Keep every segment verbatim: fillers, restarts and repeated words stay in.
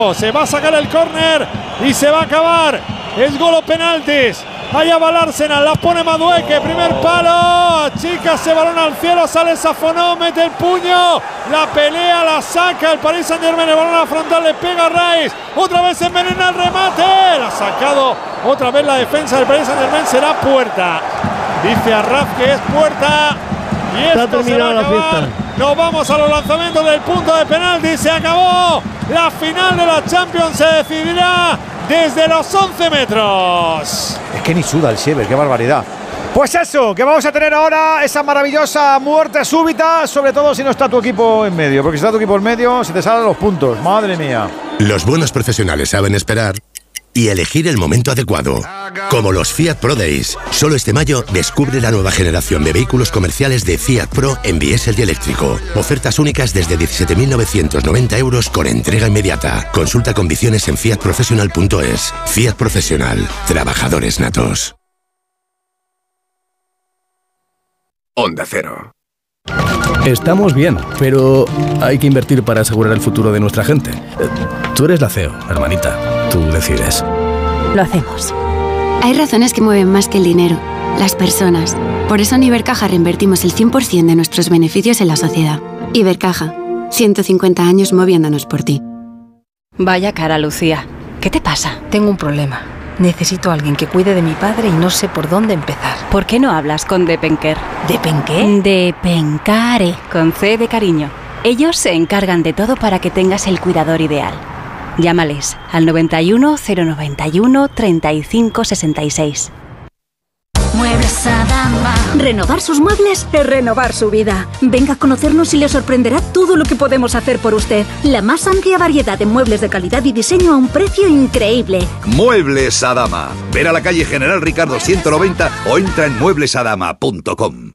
Se va a sacar el córner y se va a acabar. Es gol o penaltis. Allá va el Arsenal, la pone Madueke, primer palo. Chica, ese balón al cielo, sale Safonov, mete el puño. La pelea, la saca el Paris Saint-Germain, el balón a la frontal, le pega a Rice. Otra vez envenena el remate. La ha sacado otra vez la defensa del Paris Saint-Germain, será puerta. Dice Arraf que es puerta. Y esto se va a acabar. Nos vamos a los lanzamientos del punto de penalti. Se acabó. La final de la Champions se decidirá desde los once metros. Es que ni suda el Siever, qué barbaridad. Pues eso, que vamos a tener ahora esa maravillosa muerte súbita, sobre todo si no está tu equipo en medio, porque si está tu equipo en medio se te salen los puntos, madre mía. Los buenos profesionales saben esperar y elegir el momento adecuado. Como los Fiat Pro Days. Solo este mayo descubre la nueva generación de vehículos comerciales de Fiat Pro en diésel y eléctrico. Ofertas únicas desde diecisiete mil novecientos noventa euros con entrega inmediata. Consulta condiciones en fiat professional punto es. Fiat Profesional. Trabajadores natos. Onda Cero. Estamos bien, pero hay que invertir para asegurar el futuro de nuestra gente. Tú eres la C E O, hermanita. Tú decides. Lo hacemos. Hay razones que mueven más que el dinero, las personas. Por eso en Ibercaja reinvertimos el cien por ciento de nuestros beneficios en la sociedad. Ibercaja, ciento cincuenta años moviéndonos por ti. Vaya cara, Lucía. ¿Qué te pasa? Tengo un problema. Necesito a alguien que cuide de mi padre y no sé por dónde empezar. ¿Por qué no hablas con Depenker? ¿Depenqué? Depencare, con C de cariño. Ellos se encargan de todo para que tengas el cuidador ideal. Llámales al noventa y uno, cero noventa y uno, treinta y cinco sesenta y seis. Muebles Adama. Renovar sus muebles es renovar su vida. Venga a conocernos y le sorprenderá todo lo que podemos hacer por usted. La más amplia variedad de muebles de calidad y diseño a un precio increíble. Muebles Adama. Ver a la calle General Ricardo ciento noventa o entra en muebles adama punto com.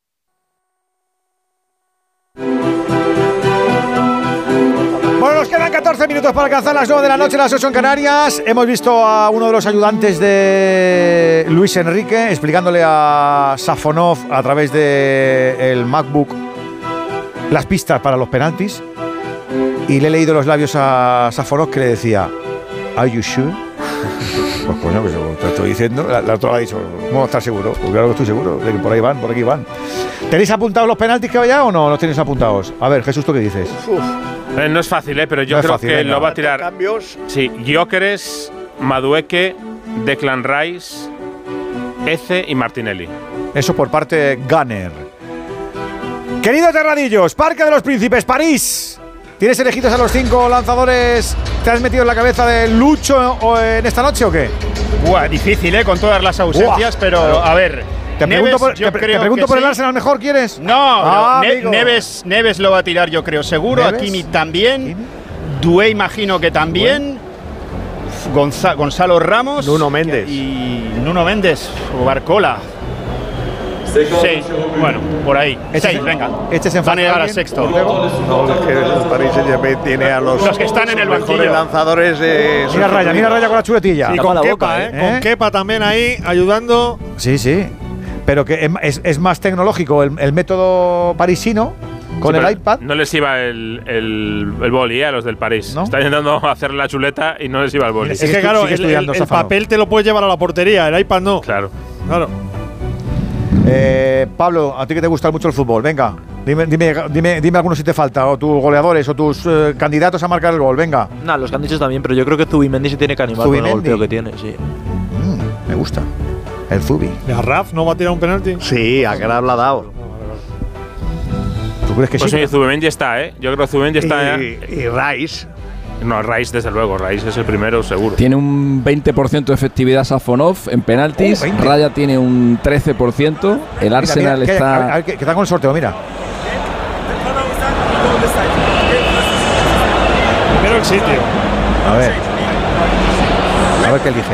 Bueno, nos quedan catorce minutos para alcanzar las nueve de la noche, las ocho en Canarias. Hemos visto a uno de los ayudantes de Luis Enrique explicándole a Safonov a través del MacBook las pistas para los penaltis. Y le he leído los labios a Safonov que le decía: ¿Are you sure? Pues coño, que te estoy diciendo. La, la otra le ha dicho: ¿cómo estás seguro? Pues claro que estoy seguro de que por ahí van, por aquí van. ¿Tenéis apuntados los penaltis que vaya o no los tenéis apuntados? A ver, Jesús, ¿tú qué dices? Uf. Eh, no es fácil, eh, pero yo no creo fácil, que venga. lo va a tirar. Cambios. Sí, Gyökeres, Madueke, Declan Rice, Eze y Martinelli. Eso por parte de Gunner. Queridos Terradillos, Parque de los Príncipes, París. ¿Tienes elegidos a los cinco lanzadores? ¿Te has metido en la cabeza de Lucho en esta noche o qué? Buah, difícil, ¿eh? Con todas las ausencias, Buah, pero claro. A ver. Te Neves, pregunto por, te, te pregunto por sí. el Arsenal, ¿mejor quieres? No, ah, ne Neves, Neves lo va a tirar, yo creo, seguro. ¿Neves? Hakimi también. Dué, imagino que también. Gonza Gonzalo Ramos. Nuno Méndez. Y Nuno Méndez o Barcola. Sí, bueno, por ahí. Este Seis, venga. Este se van a llegar al sexto. No, es que el Paris Saint-Germain tiene a los, los que están en el banquillo. lanzadores. Eh, mira Raya, mira Raya con la chuletilla. Y con Kepa, boca, ¿eh? ¿eh? Con Kepa también ahí ayudando. Sí, sí. Pero que es, es, es más tecnológico el, el método parisino con sí, el iPad. No les iba el, el, el boli, ¿eh? A los del París. ¿No? Están intentando hacer la chuleta y no les iba el boli. Es, es que claro, el, el, el papel te lo puedes llevar a la portería, el iPad no. Claro. Claro. Eh, Pablo, a ti que te gusta mucho el fútbol, venga, dime, dime, dime, dime algunos si te falta, o tus goleadores, o tus eh, candidatos a marcar el gol, venga. Nah, los que han dicho también, pero yo creo que Zubimendi se tiene que animar Zubimendi. con el golpeo que tiene, sí. Mm, me gusta. El Zubi. ¿Y a Raf no va a tirar un penalti? Sí, a Graf la ha dado. ¿Tú crees que pues sí? Pues sí, Zubimendi está, ¿eh? Yo creo que Zubimendi está. Y, y Rice. No, Rice desde luego, Rice es el primero, seguro. Tiene un veinte por ciento de efectividad Safonov en penaltis, oh, Raya tiene un trece por ciento, el Arsenal mira, mira, está… Que, a ver, que, que está con el sorteo, mira. Primero el sitio. A ver. A ver qué elige.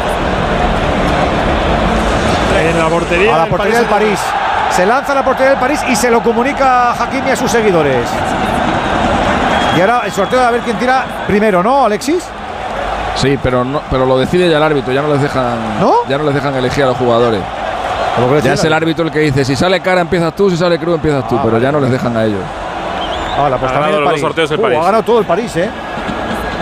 En la portería. A la portería del París. Se lanza a la portería del París y se lo comunica a Hakimi a sus seguidores. Y ahora el sorteo de a ver quién tira primero, ¿no, Alexis? Sí, pero no, pero lo decide ya el árbitro, ya no les dejan, ¿no? Ya no les dejan elegir a los jugadores. Ya es el árbitro el que dice, si sale cara empiezas tú, si sale cruz empiezas tú, ah, pero vale, ya no les dejan a ellos. Ah, la pues ha ganado los dos sorteos el uh, París. Ha ganado todo el París, ¿eh?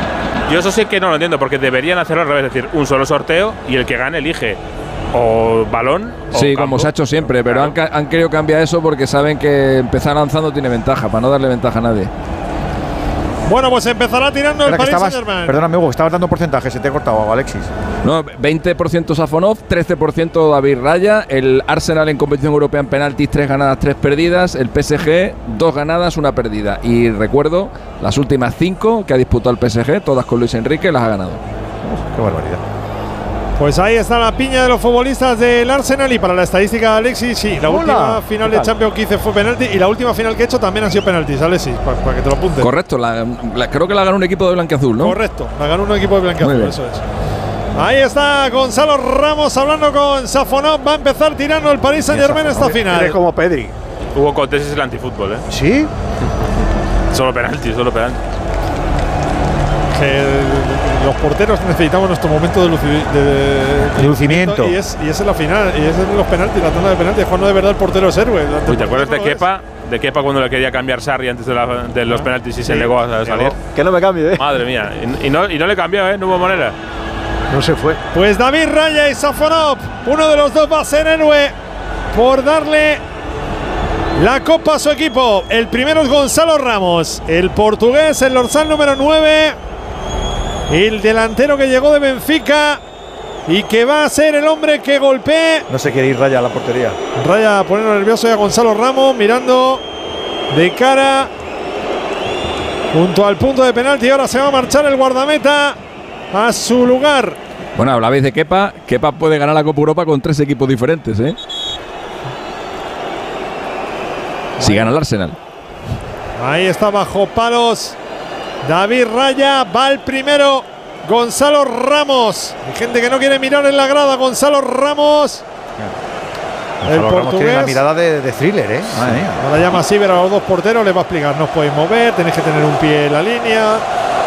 Yo eso sí que no lo entiendo, porque deberían hacerlo al revés, es decir, un solo sorteo y el que gane elige o balón o Sí, campo. como se ha hecho siempre, pero han, ca- han querido cambiar eso porque saben que empezar lanzando tiene ventaja, para no darle ventaja a nadie. Bueno, pues empezará tirando el Espera, que Paris estabas, Saint-Germain. perdóname, Hugo, estabas dando porcentaje, se te ha cortado, Alexis. No, veinte por ciento Safonov, trece por ciento David Raya, el Arsenal en competición europea en penaltis, tres ganadas, tres perdidas, el P S G, dos ganadas, una perdida. Y recuerdo, las últimas cinco que ha disputado el P S G, todas con Luis Enrique, las ha ganado. Oh, qué barbaridad. Pues ahí está la piña de los futbolistas del Arsenal. Y para la estadística de Alexis, sí, la Hola. última final de Champions que hice fue penalti. Y la última final que he hecho también ha sido penaltis, Alexis, para, para que te lo apuntes. Correcto, la, la- creo que la ganó un equipo de blanqueazul, ¿no? Correcto, la ganó un equipo de Muy blanqueazul, bien. eso es. Ahí está Gonzalo Ramos hablando con Safonov. Va a empezar tirando el Paris Saint-Germain esta final. Eres como Pedri. Hugo Cortés es el antifútbol, ¿eh? ¿Sí? Solo penalti, solo penalti. Que los porteros necesitamos nuestro momento de, luci- de, de- de lucimiento. Y es, y es en la final, y es en los penaltis, la tanda de penaltis. Cuando de verdad el portero es héroe. Uy, ¿te acuerdas de Kepa? De Kepa cuando le quería cambiar Sarri antes de, la- de los penaltis y se Sí, negó a salir. Que no me cambie, ¿eh? Madre mía. Y, y no, y no le cambió, ¿eh? No hubo manera. No se fue. Pues David Raya y Safonov, uno de los dos va a ser héroe por darle la copa a su equipo. El primero es Gonzalo Ramos, el portugués, el dorsal número nueve, el delantero que llegó de Benfica y que va a ser el hombre que golpee. No se quiere ir Raya a la portería. Raya poniendo nervioso ya a Gonzalo Ramos, mirando de cara junto al punto de penalti. Ahora se va a marchar el guardameta a su lugar. Bueno, hablabais de Kepa. Kepa puede ganar la Copa Europa con tres equipos diferentes, ¿eh? Si gana el Arsenal. Ahí está bajo palos David Raya, va el primero Gonzalo Ramos. Hay gente que no quiere mirar en la grada. Gonzalo Ramos, el Gonzalo Ramos tiene la portugués. mirada de, de thriller, ¿eh? Madre mía. Ahora llama así ver a los dos porteros, les va a explicar, no os podéis mover, tenéis que tener un pie en la línea.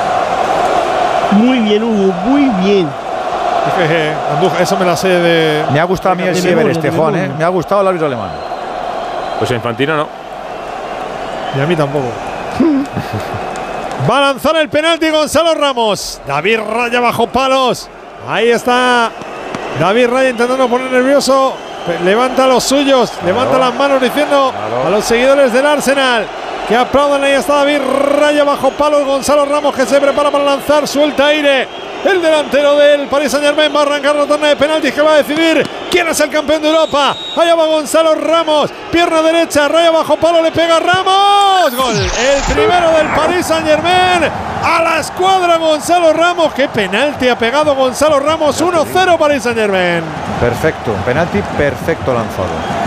Muy bien, Hugo, muy bien. Jeje, Andújar, eso me la sé de. Me ha gustado a mí el de Sieber memoria, este, de Juan, ¿eh? memoria. Me ha gustado el árbitro alemán. Pues Infantino no. Y a mí tampoco. Va a lanzar el penalti Gonzalo Ramos. David Raya bajo palos. Ahí está David Raya intentando poner nervioso. Levanta los suyos, levanta las manos diciendo a los seguidores del Arsenal que aplaudan. Ahí está David Raya bajo palos. Gonzalo Ramos que se prepara para lanzar, suelta aire. El delantero del Paris Saint-Germain va a arrancar la tanda de penaltis que va a decidir quién es el campeón de Europa. Allá va Gonzalo Ramos, pierna derecha, Raya bajo palo, le pega Ramos. Gol, el primero del Paris Saint-Germain. A la escuadra Gonzalo Ramos. Qué penalti ha pegado Gonzalo Ramos. uno cero Paris Saint-Germain. Perfecto, penalti perfecto lanzado.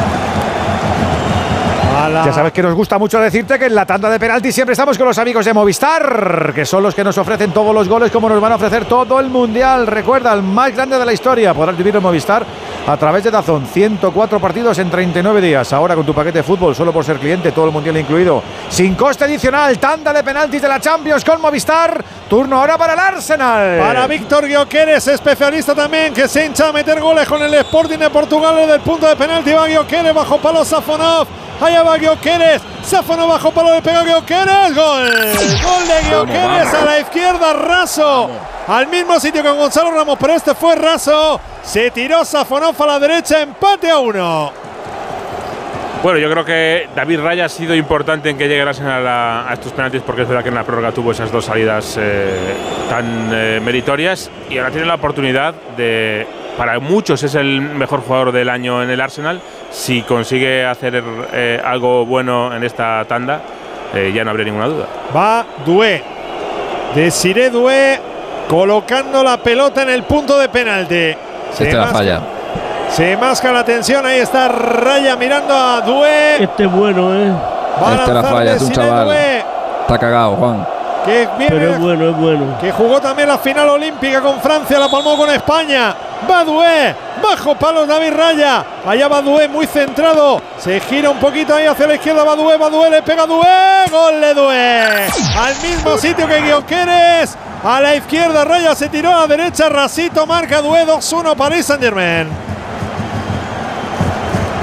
La... Ya sabes que nos gusta mucho decirte que en la tanda de penaltis siempre estamos con los amigos de Movistar, que son los que nos ofrecen todos los goles como nos van a ofrecer todo el Mundial. Recuerda, el más grande de la historia. Podrás vivirlo en Movistar a través de DAZN. ciento cuatro partidos en treinta y nueve días. Ahora con tu paquete de fútbol, solo por ser cliente, todo el Mundial incluido. Sin coste adicional, tanda de penaltis de la Champions con Movistar. Turno ahora para el Arsenal. Para Víctor Gyökeres, especialista también, que se hincha a meter goles con el Sporting de Portugal desde el punto de penalti. Va Gyökeres bajo palo Safonov. Allá va Gyökeres, Safonov bajo palo, le pega Gyökeres, gol, gol de Gyökeres a la izquierda, raso, al mismo sitio que Gonzalo Ramos, pero este fue raso, se tiró Safonov a la derecha, empate a uno. Bueno, yo creo que David Raya ha sido importante en que llegue el Arsenal a, a estos penaltis, porque es verdad que en la prórroga tuvo esas dos salidas eh, tan eh, meritorias y ahora tiene la oportunidad de, para muchos es el mejor jugador del año en el Arsenal. Si consigue hacer eh, algo bueno en esta tanda, eh, ya no habría ninguna duda. Va Doué, Desiré Doué, colocando la pelota en el punto de penalti. Se te la falla. Se masca la tensión, ahí está Raya mirando a Doué. Este es bueno, ¿eh? Va Este a la lanzar falla, es un Desiré chaval. Doué, Está cagado, Juan. que viene, Pero es bueno, es bueno. que jugó también la final olímpica con Francia, la palmó con España. Va Doué, bajo palos David Raya. Allá va Doué muy centrado. Se gira un poquito ahí hacia la izquierda. Va Doué, va Doué, le pega Doué. Gol de Doué. Al mismo sitio que Gyökeres. A la izquierda Raya se tiró a la derecha. Rasito marca Doué dos uno Paris Saint-Germain.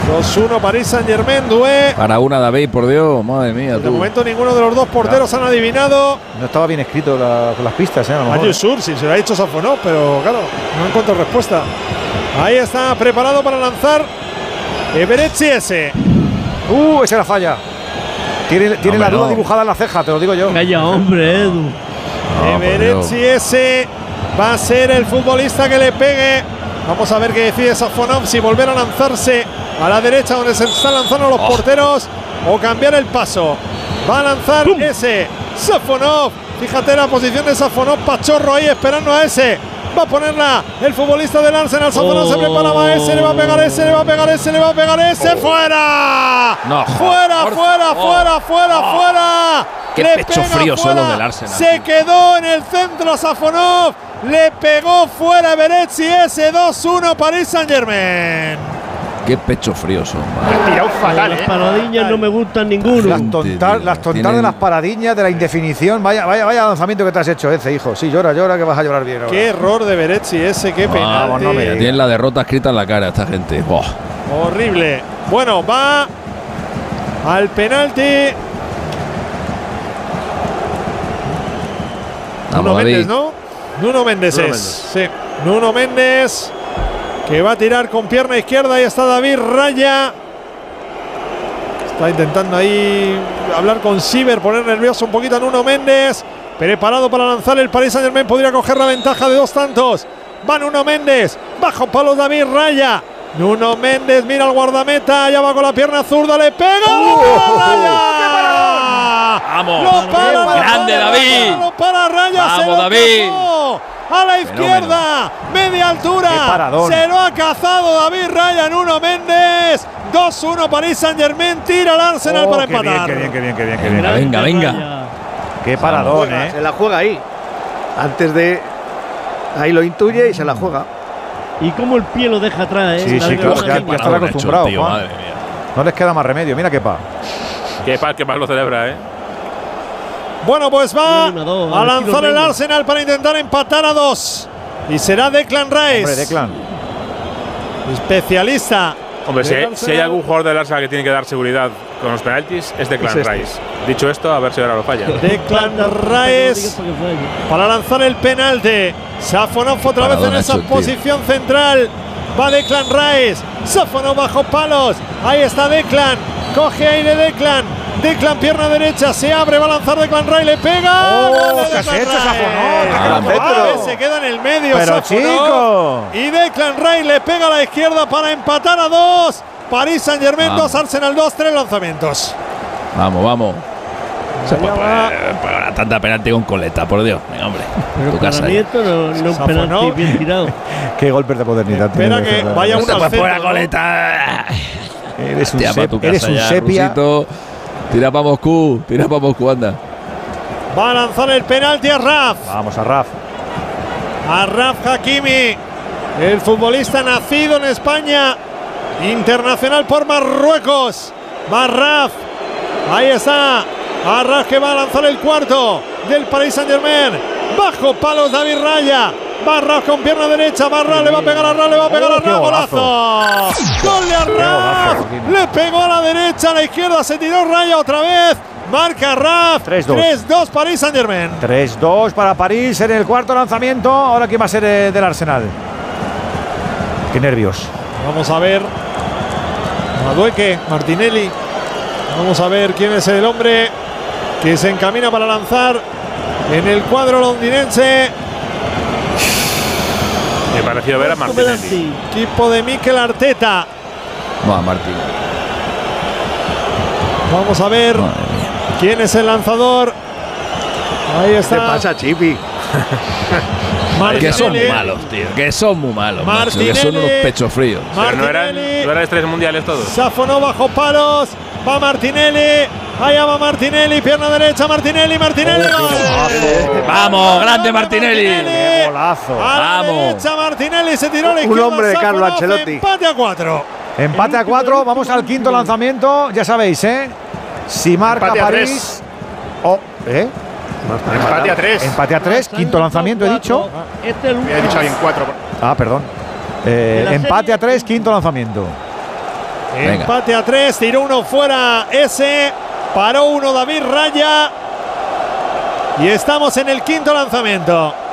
dos uno Paris Saint-Germain, Doué. Para una, David, por Dios, madre mía. De tú. momento ninguno de los dos porteros han adivinado. No estaba bien escrito la, con las pistas, ¿eh? A lo mejor. Sur, si se lo ha dicho Safonov, pero claro, no encuentro respuesta. Ahí está, preparado para lanzar Eberechi ese. Uh, esa era falla. Tiene, tiene Hombre, la duda no. dibujada en la ceja, te lo digo yo. Calla, hombre, Edu. No, por Eberechi Dios. ese va a ser el futbolista que le pegue. Vamos a ver qué decide Safonov, si volver a lanzarse a la derecha donde se están lanzando los Oh. porteros o cambiar el paso. Va a lanzar ¡Pum! ese Safonov. Fíjate la posición de Safonov, Pachorro ahí esperando a ese. Va a ponerla el futbolista del Arsenal. Safonov Oh. se prepara para ese, le va a pegar ese, le va a pegar ese, le va a pegar ese. ¡Fuera! No, ¡Fuera, por fuera, favor. fuera, fuera, Oh. fuera! Qué Le pecho pega frío son fuera. los del Arsenal, Se tío. quedó en el centro Safonov. Le pegó fuera Beretzi ese dos uno Paris Saint-Germain. Qué pecho frío son, madre. Ha tirado fatal, Las ¿eh? paradiñas no me gustan ninguno. Las tontas las tontas de Tienen- las paradiñas, de la indefinición. Vaya, vaya, vaya lanzamiento que te has hecho, ese hijo. Sí, llora, llora, que vas a llorar bien ahora. Qué error de Beretzi ese, qué penalti. Vamos, no me digas. Tienen la derrota escrita en la cara esta gente. Buah. Horrible. Bueno, va al penalti. Vamos, Nuno David. Méndez, ¿no? Nuno Méndez Nuno es. Sí. Nuno Méndez, que va a tirar con pierna izquierda. Ahí está David Raya. Está intentando ahí hablar con Siever, poner nervioso un poquito a Nuno Méndez. Preparado para lanzar el Paris Saint-Germain. Podría coger la ventaja de dos tantos. Va Nuno Méndez. Bajo palos David Raya. Nuno Méndez mira al guardameta. Ya va con la pierna zurda. Le pega. ¡Oh! ¡Raya! Vamos. Lo para, lo Grande, para, David. Lo para Raya. Vamos, se lo David. cazó. A la izquierda. Media altura. ¡Qué paradón! Se lo ha cazado David Raya. Nuno Méndez. dos uno Paris Saint-Germain. Tira al Arsenal Oh, para qué bien, empatar. qué bien, qué bien, qué bien, qué bien. Venga, venga, venga. Vaya. Qué paradón, Juega, ¿eh? Se la juega ahí. Antes de. Ahí lo intuye y se la juega. Y cómo el pie lo deja atrás, ¿eh? Sí, La sí, de claro, Ronaldinho. ya, ya están Paradón ha hecho el acostumbrados, tío, Juan. madre mía. No les queda más remedio. Mira qué pa. Qué paz, qué paz lo celebra, ¿eh? Bueno, pues va Uno, dos, a al lanzar estilo el Reina. Arsenal para intentar empatar a dos. Y será Declan Rice. Hombre, Declan. Especialista. Hombre, si, del hay- si hay Arsenal. algún jugador del Arsenal que tiene que dar seguridad con los penaltis, es Declan Es este. Rice. Dicho esto, a ver si ahora lo falla. Declan No digas Rice para que falle. para lanzar el penalti. Safonov otra vez Paradón en ha esa hecho el tío. posición central. Va Declan Rice. Safonov bajo palos. Ahí está Declan. Coge aire Declan. Declan pierna derecha. Se abre. Va a lanzar Declan Rice. Le pega. Oh, Gol de ¿qué has Declan hecho, Rice. Safonov? Qué Ah, grandero. Se queda en el medio. Pero Safonov. chico. Y Declan Rice le pega a la izquierda para empatar a dos. Paris Saint-Germain Vamos. dos, Arsenal dos, tres lanzamientos. Vamos, vamos. Se Allá puede va. pagar tanta penalti con coleta, por Dios. Venga, hombre. Pero Tu para casa mí ya. esto no, no es un Safonov. penalti bien tirado. Qué golpes de modernidad. Espera tiene que Declan vaya Rice. uno al Pues fuera centro, ¿no? coleta. Eres un, Tira para sep- tu eres casa un ya, sepia. Rusito. Tira para Moscú, tira para Moscú, anda. Va a lanzar el penalti a Raf. Vamos a Raf. A Raf Hakimi, el futbolista nacido en España, internacional por Marruecos. Va Raf. Ahí está. A Raf que va a lanzar el cuarto del Paris Saint-Germain. Bajo palos David Raya. Va Raf con pierna derecha. Va Raf, le va a pegar a Raf, le va a pegar Oh, a qué Raf. golazo. Golazo. Gol de golazo, Raf. Joaquín. Le pegó a la derecha, a la izquierda. Se tiró Raya otra vez. Marca Raf. tres dos. tres dos Paris Saint-Germain. tres dos para París en el cuarto lanzamiento. Ahora quién va a ser eh, del Arsenal. Qué nervios. Vamos a ver. Madueque, Martinelli. Vamos a ver quién es el hombre que se encamina para lanzar en el cuadro londinense. Me pareció ver a Martinelli. Penalti. Equipo de Mikel Arteta. Va, Martín. Vamos a ver Madre mía. quién es el lanzador. Ahí ¿Qué está. pasa, Chipi? Que son muy Martinelli. malos, tío. Que son muy malos, macho, Que son Martinelli. unos pechos fríos. Pero no eran, Martinelli. no eran estrellas mundiales todos. Safonov bajo palos. Va Martinelli. Allá va Martinelli. Pierna derecha. Martinelli. Martinelli. Oh, qué gol. golazo. Vamos, grande Martinelli. Qué golazo. A la Vamos. derecha Martinelli se tiró a la Un izquierda. hombre de Carlo Safonov, Ancelotti. Empate a cuatro. Empate a cuatro. Vamos al quinto lanzamiento. Ya sabéis, ¿eh? Si marca Empate a París. tres. Oh, ¿eh? Empate a tres. Empate a tres. Quinto lanzamiento, he dicho. Este es el Me ha dicho último. alguien cuatro. Ah, perdón. Eh, De la empate serie. a tres, quinto lanzamiento. Venga. Empate a tres, tiró uno fuera ese, paró uno David Raya y estamos en el quinto lanzamiento.